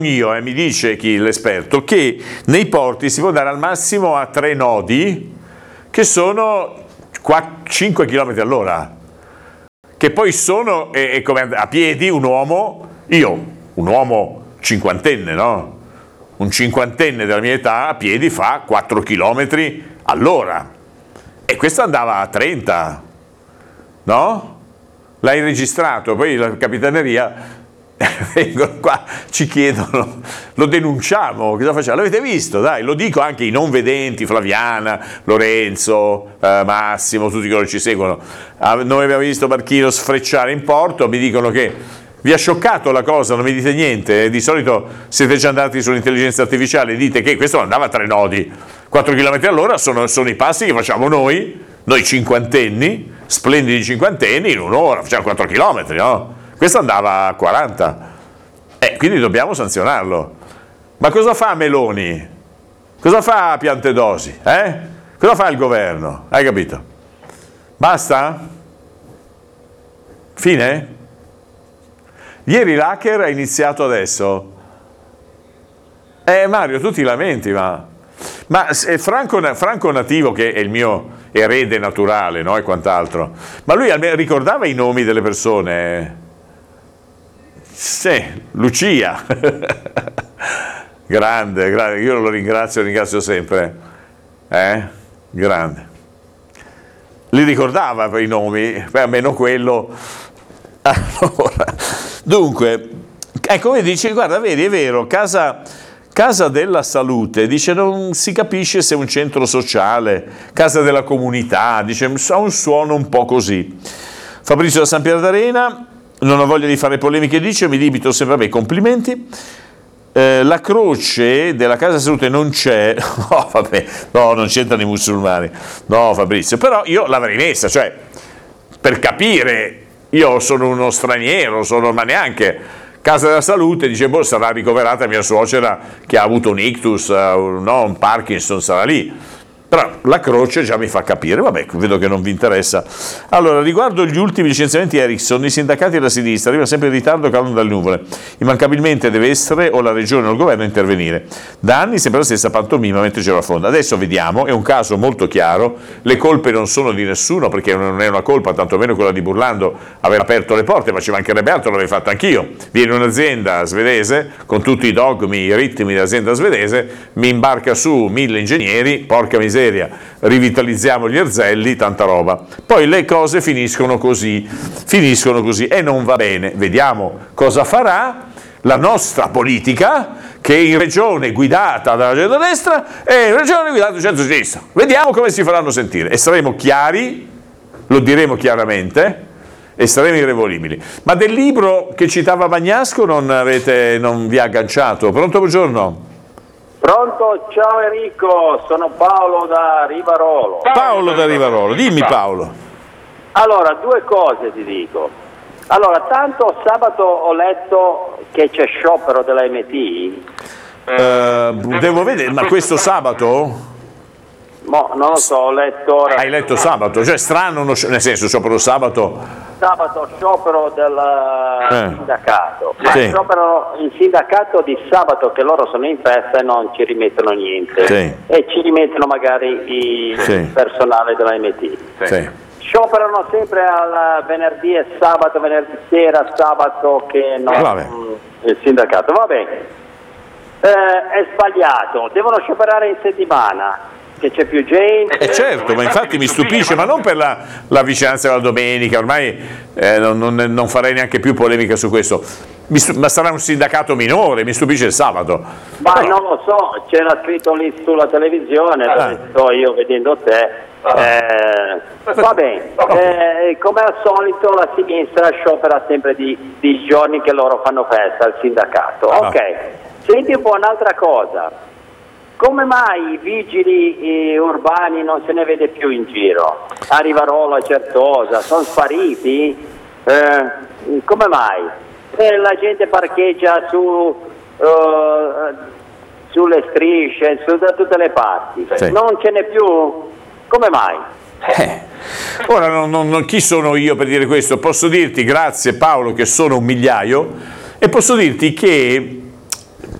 mi dice l'esperto, che nei porti si può andare al massimo a 3 nodi che sono 5 km all'ora, che poi sono come a piedi un uomo cinquantenne, no? Un cinquantenne della mia età a piedi fa 4 km all'ora e questo andava a 30, no? L'hai registrato, poi la capitaneria vengono qua, ci chiedono, lo denunciamo, cosa facciamo? L'avete visto? Dai, lo dico anche ai non vedenti, Flaviana, Lorenzo, Massimo, tutti quelli che ci seguono. Noi abbiamo visto Marchino sfrecciare in porto, mi dicono che vi ha scioccato la cosa, non mi dite niente, di solito siete già andati sull'intelligenza artificiale e dite che questo andava a 3 nodi, 4 km all'ora sono i passi che facciamo noi cinquantenni, splendidi cinquantenni, in un'ora, facciamo 4 km, no? Questo andava a 40, quindi dobbiamo sanzionarlo. Ma cosa fa Meloni? Cosa fa Piantedosi? Cosa fa il governo? Hai capito? Basta? Fine? Ieri l'hacker ha iniziato adesso. Mario, tu ti lamenti, ma Franco Nativo, che è il mio erede naturale, no? E quant'altro, ma lui ricordava i nomi delle persone. Sì, Lucia, grande, io lo ringrazio sempre, grande. Li ricordava i nomi, almeno quello. Allora, dunque, come dice, guarda, vedi, è vero, Casa della Salute, dice non si capisce se è un centro sociale, Casa della Comunità, dice ha un suono un po' così. Fabrizio da San Piero d'Arena, non ho voglia di fare polemiche, dice, mi limito sempre, vabbè, complimenti. La croce della Casa della Salute non c'è, no, vabbè, no, non c'entrano i musulmani, no Fabrizio, però io l'avrei messa, cioè, per capire, io sono uno straniero, ma neanche Casa della Salute, dice, sarà ricoverata mia suocera che ha avuto un ictus, un Parkinson, sarà lì. Però la croce già mi fa capire, vabbè, vedo che non vi interessa. Allora, riguardo gli ultimi licenziamenti Ericsson, i sindacati della sinistra arrivano sempre in ritardo, cadono dalle nuvole. Immancabilmente deve essere o la regione o il governo a intervenire. Da anni sembra la stessa pantomima mentre c'è la fronda. Adesso vediamo, è un caso molto chiaro, le colpe non sono di nessuno, perché non è una colpa, tantomeno quella di Burlando, aver aperto le porte, ma ci mancherebbe altro, l'avrei fatto anch'io. Viene un'azienda svedese, con tutti i dogmi, i ritmi dell'azienda svedese, mi imbarca su 1000 ingegneri, porca miseria, rivitalizziamo gli erzelli, tanta roba. Poi le cose finiscono così e non va bene. Vediamo cosa farà la nostra politica, che in regione guidata dalla centrodestra e in regione guidata dal centro-sinistra. Vediamo come si faranno sentire e saremo chiari, lo diremo chiaramente e saremo irrevolibili. Ma del libro che citava Bagnasco non vi ha agganciato? Pronto, buongiorno? Pronto, ciao Enrico, sono Paolo da Rivarolo. Paolo da Rivarolo, dimmi Paolo. Allora, 2 cose ti dico. Allora, tanto sabato ho letto che c'è sciopero della MT. Devo vedere, ma questo sabato? Non lo so, ho letto ora. Hai letto sabato? Cioè strano, nel senso sciopero sabato? Sabato sciopero del sindacato, ma sì. Sciopero il sindacato di sabato che loro sono in festa e non ci rimettono niente, sì. E ci rimettono magari il personale della MT. Sì. Scioperano sempre al venerdì e sabato, venerdì sera, sabato che non il sindacato, va bene. È sbagliato, devono scioperare in settimana, che c'è più gente. Certo, ma infatti mi stupisce, ma non per la vicinanza della domenica, ormai non farei neanche più polemica su questo, ma sarà un sindacato minore, mi stupisce il sabato. Ma non lo so, c'era scritto lì sulla televisione, sto io vedendo te. Va bene, come al solito la sinistra sciopera sempre di giorni che loro fanno festa al sindacato. Ok, senti un po' un'altra cosa. Come mai i vigili urbani non se ne vede più in giro? A Rivarolo, a Certosa, sono spariti? Come mai? La gente parcheggia sulle strisce, da tutte le parti. Sì. Non ce n'è più? Come mai? Ora, chi sono io per dire questo? Posso dirti, grazie Paolo, che sono un migliaio, e posso dirti che